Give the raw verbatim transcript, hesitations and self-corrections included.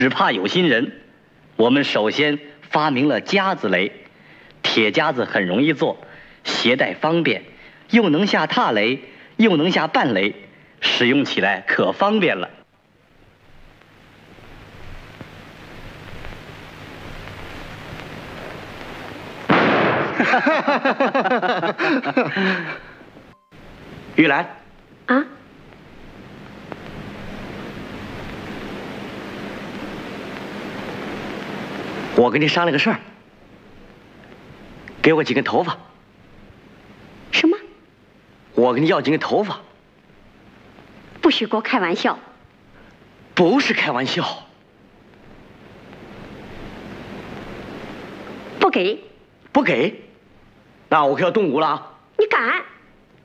只怕有心人。我们首先发明了夹子雷，铁夹子很容易做，携带方便，又能下踏雷，又能下半雷，使用起来可方便了。玉兰啊， 我跟你商量个事儿，给我几根头发。 什么？ 我跟你要几根头发。 不许给我开玩笑！ 不是开玩笑。 不给。 不给，那我可要动武了啊！ 你敢？